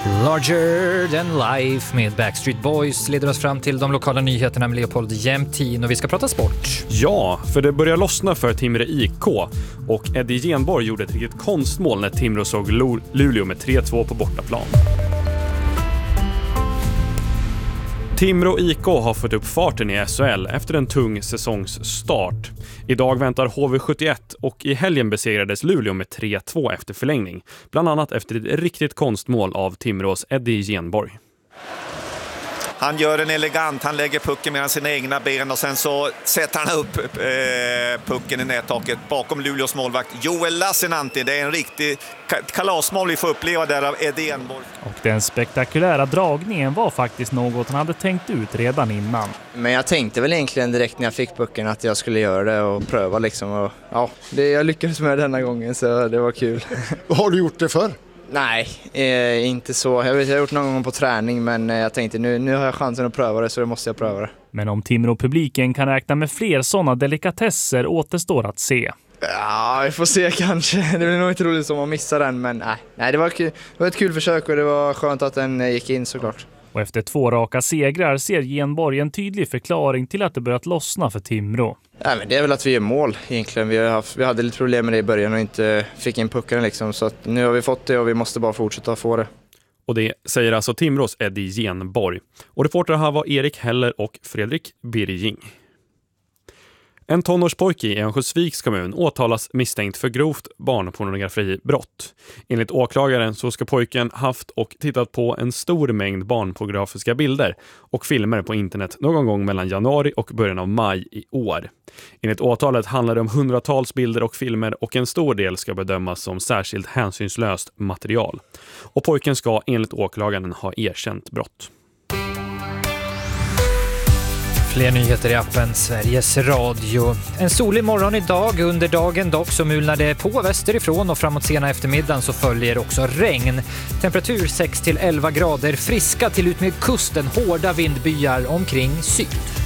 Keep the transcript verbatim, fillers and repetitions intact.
Larger than life med Backstreet Boys leder oss fram till de lokala nyheterna med Leopold Jämtin och vi ska prata sport. Ja, för det börjar lossna för Timrå I K och Eddie Genborg gjorde ett riktigt konstmål när Timrå såg Luleå med tre två på bortaplan. Timrå I K har fått upp farten i S H L efter en tung säsongsstart. Idag väntar H V sjuttioett och i helgen besegrades Luleå med tre två efter förlängning. Bland annat efter ett riktigt konstmål av Timrås Eddie Genborg. Han gör en elegant, han lägger pucken mellan sina egna ben och sen så sätter han upp eh, pucken i nättaket bakom Luleås målvakt Joel Lassinantti. Det är en riktig kalasmål vi får uppleva där av Eddie Genborg. Och den spektakulära dragningen var faktiskt något han hade tänkt ut redan innan. Men jag tänkte väl egentligen direkt när jag fick pucken att jag skulle göra det och pröva liksom. Och, ja, det, jag lyckades med denna gången så det var kul. Har du gjort det förr? Nej, eh, inte så. Jag vet jag har gjort någon gång på träning men eh, jag tänkte nu, nu har jag chansen att pröva det så då måste jag pröva det. Men om Timrå-publiken kan räkna med fler sådana delikatesser återstår att se. Ja, vi får se kanske. Det blir nog inte roligt som att missa den men nej, nej det, var kul. Det var ett kul försök och det var skönt att den gick in såklart. Och efter två raka segrar ser Genborg en tydlig förklaring till att det börjat lossna för Timrå. Ja, men det är väl att vi är mål egentligen. Vi, har haft, vi hade lite problem med det i början och inte fick in pucken liksom. Så att nu har vi fått det och vi måste bara fortsätta få det. Och det säger alltså Timrås Eddie Genborg. Och reportrar här var Erik Heller och Fredrik Birging. En tonårspojke i Örnsköldsviks kommun åtalas misstänkt för grovt barnpornografibrott. Enligt åklagaren så ska pojken haft och tittat på en stor mängd barnpornografiska bilder och filmer på internet någon gång mellan januari och början av maj i år. Enligt åtalet handlar det om hundratals bilder och filmer och en stor del ska bedömas som särskilt hänsynslöst material. Och pojken ska enligt åklagaren ha erkänt brott. Fler nyheter i appen Sveriges Radio. En solig morgon idag, under dagen dock så mulnar det på västerifrån och framåt sena eftermiddagen så följer också regn. Temperatur sex till elva grader, friska till ut med kusten, hårda vindbyar omkring syd.